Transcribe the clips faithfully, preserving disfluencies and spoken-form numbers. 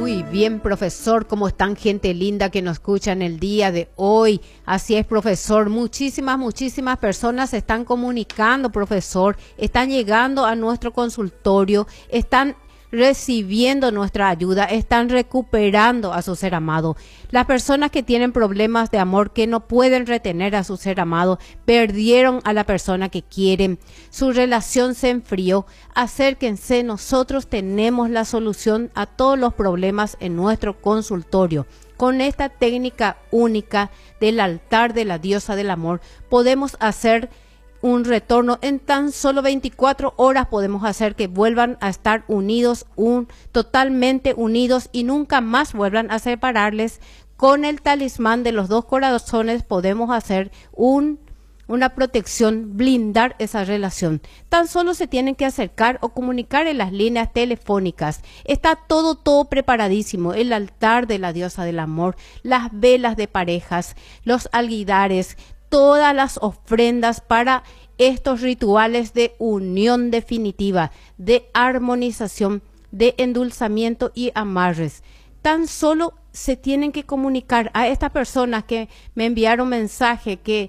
Muy bien, profesor, ¿cómo están, gente linda que nos escucha en el día de hoy? Así es, profesor, muchísimas, muchísimas personas se están comunicando, profesor, están llegando a nuestro consultorio, están recibiendo nuestra ayuda, están recuperando a su ser amado. Las personas que tienen problemas de amor, que no pueden retener a su ser amado, perdieron a la persona que quieren, su relación se enfrió. Acérquense, nosotros tenemos la solución a todos los problemas en nuestro consultorio. Con esta técnica única del altar de la diosa del amor, podemos hacer un retorno en tan solo veinticuatro horas. Podemos hacer que vuelvan a estar unidos, un, totalmente unidos, y nunca más vuelvan a separarles. Con el talismán de los dos corazones podemos hacer un, una protección, blindar esa relación. Tan solo se tienen que acercar o comunicar en las líneas telefónicas. Está todo, todo preparadísimo. El altar de la diosa del amor, las velas de parejas, los alguidares, todas las ofrendas para estos rituales de unión definitiva, de armonización, de endulzamiento y amarres. Tan solo se tienen que comunicar a estas personas que me enviaron mensaje que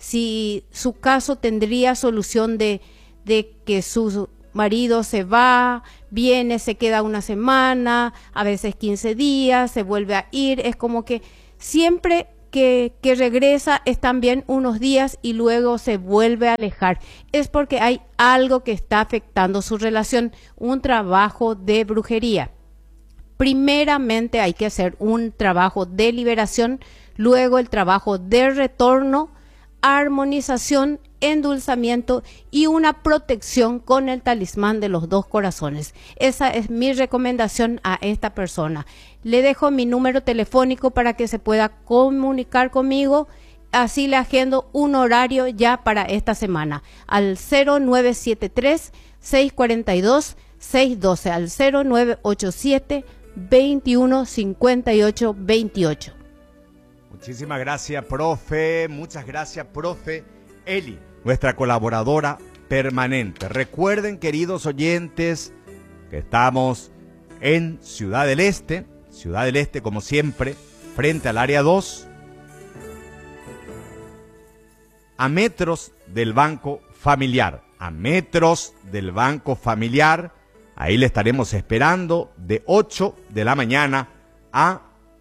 si su caso tendría solución de, de que su marido se va, viene, se queda una semana, a veces quince días, se vuelve a ir, es como que siempre Que, que regresa es también unos días y luego se vuelve a alejar. Es porque hay algo que está afectando su relación, un trabajo de brujería. Primeramente hay que hacer un trabajo de liberación, luego el trabajo de retorno, armonización, endulzamiento y una protección con el talismán de los dos corazones. Esa es mi recomendación a esta persona. Le dejo mi número telefónico para que se pueda comunicar conmigo. Así le agendo un horario ya para esta semana al cero nueve siete tres, seis cuatro dos, seis uno dos, al cero nueve ocho siete, veintiuno cincuenta y ocho veintiocho. Muchísimas gracias, profe. Muchas gracias, profe Eli, nuestra colaboradora permanente. Recuerden, queridos oyentes, que estamos en Ciudad del Este, Ciudad del Este como siempre, frente al área dos, a metros del Banco Familiar, a metros del Banco Familiar. Ahí le estaremos esperando de ocho de la mañana a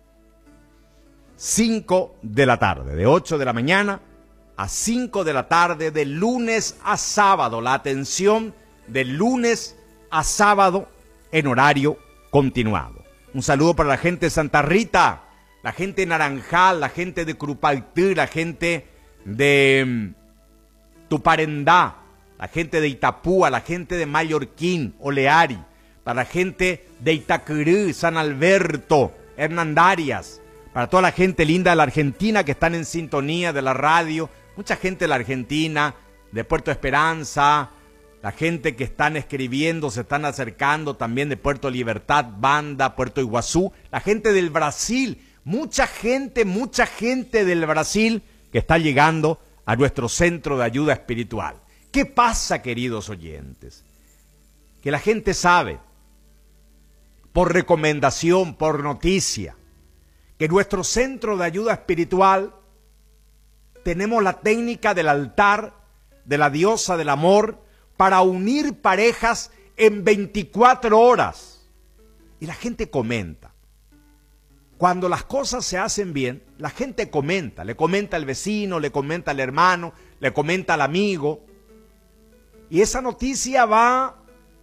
cinco de la tarde, de ocho de la mañana a cinco de la tarde, de lunes a sábado. La atención de lunes a sábado en horario continuado. Un saludo para la gente de Santa Rita, la gente de Naranjal, la gente de Crupaltí, la gente de Tuparendá, la gente de Itapúa, la gente de Mallorquín, Oleari, para la gente de Itacurú, San Alberto, Hernandarias, para toda la gente linda de la Argentina que están en sintonía de la radio, mucha gente de la Argentina, de Puerto Esperanza, la gente que están escribiendo, se están acercando también de Puerto Libertad, Banda, Puerto Iguazú, la gente del Brasil, mucha gente, mucha gente del Brasil que está llegando a nuestro centro de ayuda espiritual. ¿Qué pasa, queridos oyentes? Que la gente sabe, por recomendación, por noticia, que nuestro centro de ayuda espiritual tenemos la técnica del altar de la diosa del amor para unir parejas en veinticuatro horas. Y la gente comenta. Cuando las cosas se hacen bien, la gente comenta. Le comenta al vecino, le comenta al hermano, le comenta al amigo. Y esa noticia va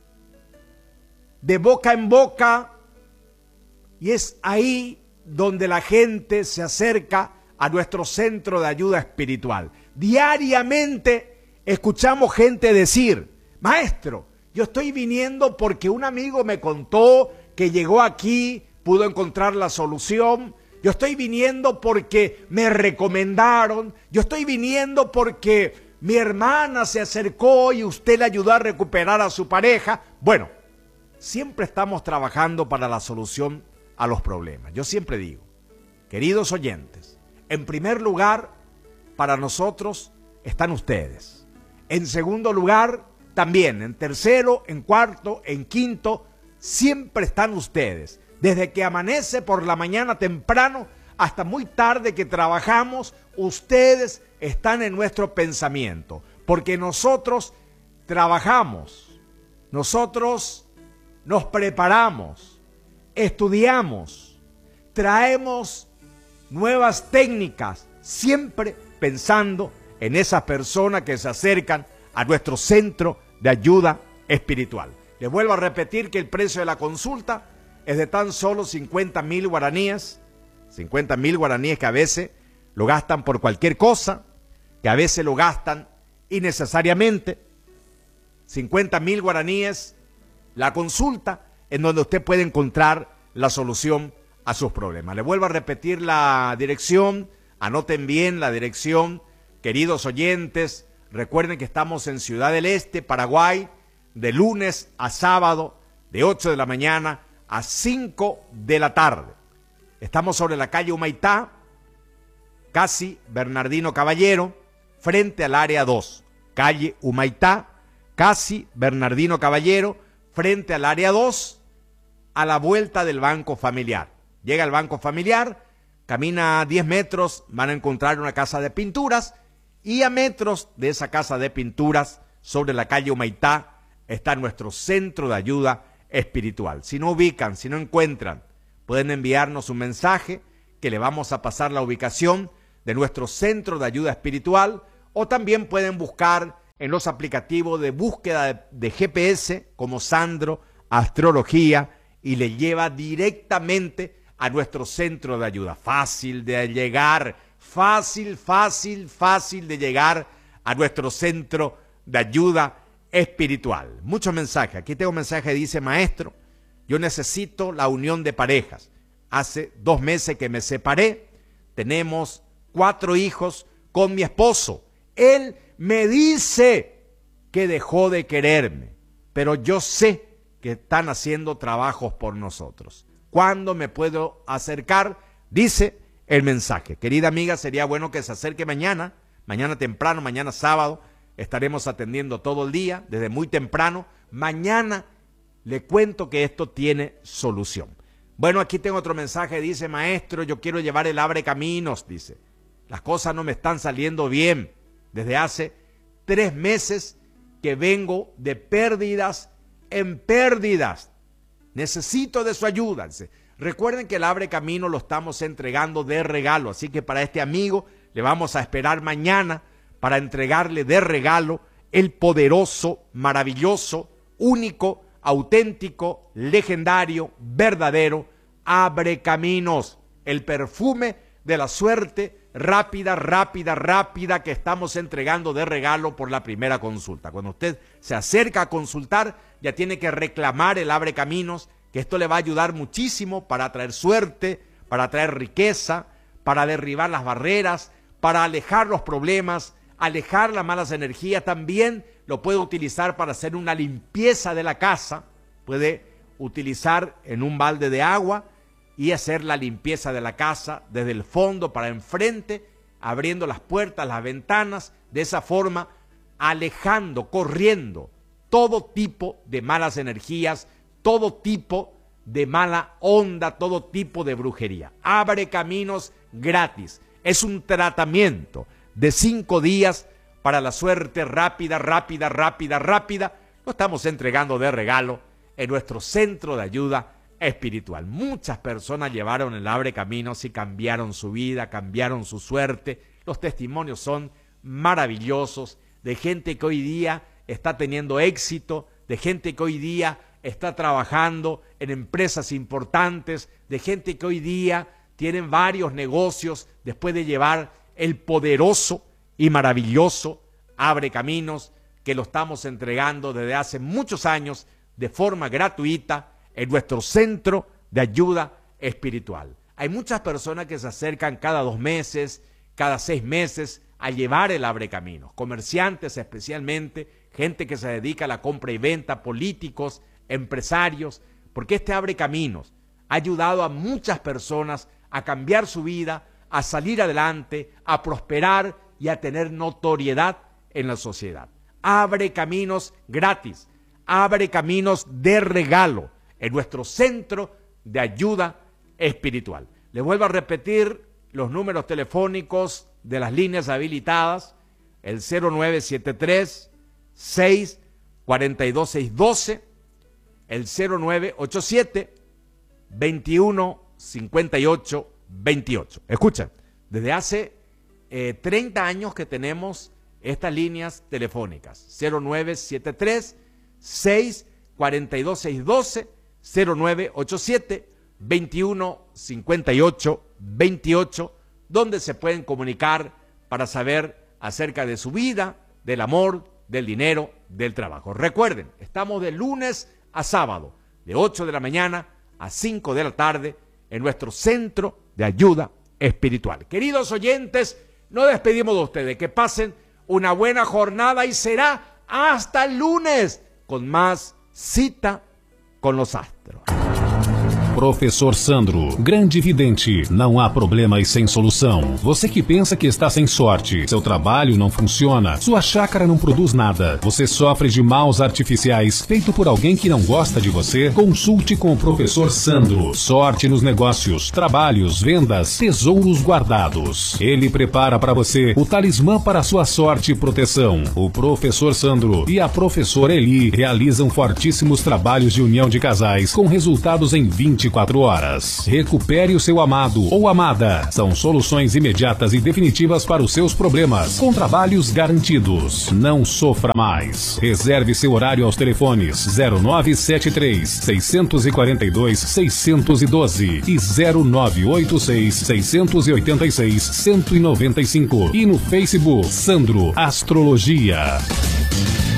de boca en boca. Y es ahí donde la gente se acerca a nuestro centro de ayuda espiritual. Diariamente escuchamos gente decir: maestro, yo estoy viniendo porque un amigo me contó que llegó aquí, pudo encontrar la solución. Yo estoy viniendo porque me recomendaron. Yo estoy viniendo porque mi hermana se acercó y usted le ayudó a recuperar a su pareja. Bueno, siempre estamos trabajando para la solución a los problemas. Yo siempre digo, queridos oyentes, en primer lugar, para nosotros están ustedes. En segundo lugar, también. En tercero, en cuarto, en quinto, siempre están ustedes. Desde que amanece por la mañana temprano hasta muy tarde que trabajamos, ustedes están en nuestro pensamiento, porque nosotros trabajamos, nosotros nos preparamos, estudiamos, traemos nuevas técnicas, siempre pensando en esas personas que se acercan a nuestro centro de ayuda espiritual. Les vuelvo a repetir que el precio de la consulta es de tan solo cincuenta mil guaraníes, cincuenta mil guaraníes que a veces lo gastan por cualquier cosa, que a veces lo gastan innecesariamente. cincuenta mil guaraníes la consulta, en donde usted puede encontrar la solución a sus problemas. Le vuelvo a repetir la dirección, anoten bien la dirección, queridos oyentes, recuerden que estamos en Ciudad del Este, Paraguay, de lunes a sábado, de ocho de la mañana a cinco de la tarde. Estamos sobre la calle Humaitá, casi Bernardino Caballero, frente al área dos. Calle Humaitá, casi Bernardino Caballero, frente al área dos, a la vuelta del Banco Familiar. Llega al Banco Familiar, camina diez metros, van a encontrar una casa de pinturas, y a metros de esa casa de pinturas, sobre la calle Humaitá, está nuestro centro de ayuda espiritual. Si no ubican, si no encuentran, pueden enviarnos un mensaje que le vamos a pasar la ubicación de nuestro centro de ayuda espiritual, o también pueden buscar en los aplicativos de búsqueda de, de G P S como Sandro Astrología, y le lleva directamente a nuestro centro de ayuda. Fácil de llegar, fácil, fácil, fácil de llegar a nuestro centro de ayuda espiritual. Muchos mensajes. Aquí tengo un mensaje que dice: maestro, yo necesito la unión de parejas. Hace dos meses que me separé, tenemos cuatro hijos con mi esposo. Él me dice que dejó de quererme, pero yo sé que están haciendo trabajos por nosotros. ¿Cuándo me puedo acercar? Dice el mensaje. Querida amiga, sería bueno que se acerque mañana, mañana temprano, mañana sábado. Estaremos atendiendo todo el día, desde muy temprano. Mañana le cuento que esto tiene solución. Bueno, aquí tengo otro mensaje, dice: maestro, yo quiero llevar el Abre Caminos, dice. Las cosas no me están saliendo bien. Desde hace tres meses que vengo de pérdidas en pérdidas. Necesito de su ayuda. Dice. Recuerden que el Abre Camino lo estamos entregando de regalo, así que para este amigo le vamos a esperar mañana para entregarle de regalo el poderoso, maravilloso, único, auténtico, legendario, verdadero Abre Caminos, el perfume de la suerte rápida, rápida, rápida que estamos entregando de regalo por la primera consulta. Cuando usted se acerca a consultar, ya tiene que reclamar el Abre Caminos, que esto le va a ayudar muchísimo para traer suerte, para traer riqueza, para derribar las barreras, para alejar los problemas, alejar las malas energías. También lo puede utilizar para hacer una limpieza de la casa. Puede utilizar en un balde de agua y hacer la limpieza de la casa desde el fondo para enfrente, abriendo las puertas, las ventanas, de esa forma alejando, corriendo todo tipo de malas energías, todo tipo de mala onda, todo tipo de brujería. Abre Caminos gratis. Es un tratamiento de cinco días para la suerte rápida, rápida, rápida, rápida. Lo estamos entregando de regalo en nuestro centro de ayuda espiritual. Muchas personas llevaron el Abre Caminos y cambiaron su vida, cambiaron su suerte. Los testimonios son maravillosos de gente que hoy día está teniendo éxito, de gente que hoy día está trabajando en empresas importantes, de gente que hoy día tienen varios negocios después de llevar el poderoso y maravilloso Abre Caminos, que lo estamos entregando desde hace muchos años de forma gratuita en nuestro centro de ayuda espiritual. Hay muchas personas que se acercan cada dos meses, cada seis meses a llevar el Abre Caminos, comerciantes especialmente, gente que se dedica a la compra y venta, políticos, empresarios, porque este Abre Caminos ha ayudado a muchas personas a cambiar su vida, a salir adelante, a prosperar y a tener notoriedad en la sociedad. Abre Caminos gratis, Abre Caminos de regalo en nuestro centro de Ayuda Espiritual. Les vuelvo a repetir los números telefónicos de las líneas habilitadas, el cero nueve siete tres, seis cuatro dos, seis uno dos, el cero nueve ocho siete, veintiuno cincuenta y ocho veintiocho. Escuchen, desde hace eh, treinta años que tenemos estas líneas telefónicas, cero nueve siete tres, seis cuatro dos, seis uno dos, cero nueve ocho siete, veintiuno cincuenta y ocho veintiocho, donde se pueden comunicar para saber acerca de su vida, del amor, del dinero, del trabajo. Recuerden, estamos de lunes a sábado, de ocho de la mañana a cinco de la tarde, en nuestro Centro de Ayuda Espiritual. Queridos oyentes, nos despedimos de ustedes. Que pasen una buena jornada y será hasta el lunes con más Cita com os Astros. Professor Sandro, grande vidente, não há problemas sem solução. Você que pensa que está sem sorte, seu trabalho não funciona, sua chácara não produz nada, você sofre de maus artificiais feito por alguém que não gosta de você, consulte com o Professor Sandro. Sorte nos negócios, trabalhos, vendas, tesouros guardados. Ele prepara para você o talismã para sua sorte e proteção. O Professor Sandro e a Professora Eli realizam fortíssimos trabalhos de união de casais com resultados em vinte e quatro horas. Recupere o seu amado ou amada. São soluções imediatas e definitivas para os seus problemas, com trabalhos garantidos. Não sofra mais. Reserve seu horário aos telefones zero nove sete três, seis quatro dois, seis um dois e zero nove oito seis, seis oito seis, um nove cinco e no Facebook Sandro Astrologia.